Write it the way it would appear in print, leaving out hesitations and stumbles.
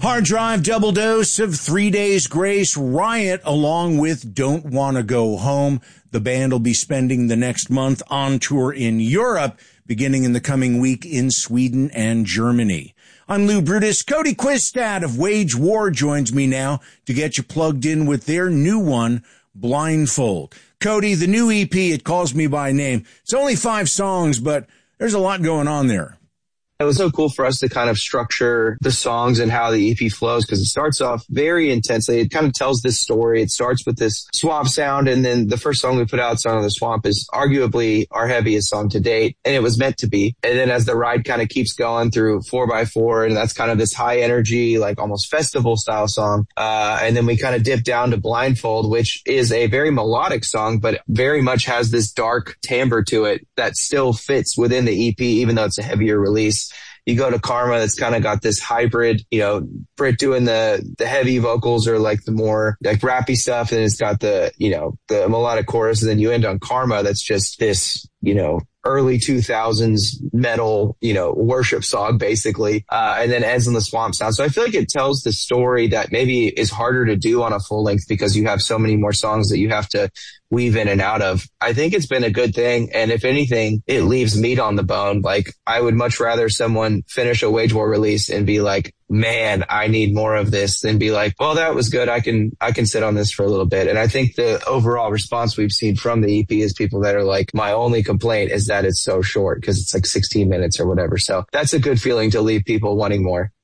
Hard Drive, double dose of 3 Days Grace, Riot, along with Don't Wanna Go Home. The band will be spending the next month on tour in Europe, beginning in the coming week in Sweden and Germany. I'm Lou Brutus. Cody Quistad of Wage War joins me now to get you plugged in with their new one, Blindfold. Cody, the new EP, It Calls Me By Name. It's only 5 songs, but there's a lot going on there. It was so cool for us to kind of structure the songs and how the EP flows, because it starts off very intensely. It kind of tells this story. It starts with this swamp sound, and then the first song we put out, Son of the Swamp, is arguably our heaviest song to date, and it was meant to be. And then as the ride kind of keeps going through 4x4, and that's kind of this high energy, like almost festival style song. And then we kind of dip down to Blindfold, which is a very melodic song, but very much has this dark timbre to it that still fits within the EP, even though it's a heavier release. You go to Karma, that's kind of got this hybrid, Britt doing the heavy vocals or like the more like rappy stuff. And it's got the melodic chorus. And then you end on Karma. That's just this, early 2000s metal, worship song, basically. And then ends on the swamp sound. So I feel like it tells the story that maybe is harder to do on a full length because you have so many more songs that you have to weave in and out of. I think it's been a good thing. And if anything, it leaves meat on the bone. Like, I would much rather someone finish a Wage War release and be like, man, I need more of this, than be like, well, that was good. I can sit on this for a little bit. And I think the overall response we've seen from the EP is people that are like, my only complaint is that it's so short, because it's like 16 minutes or whatever. So that's a good feeling to leave people wanting more.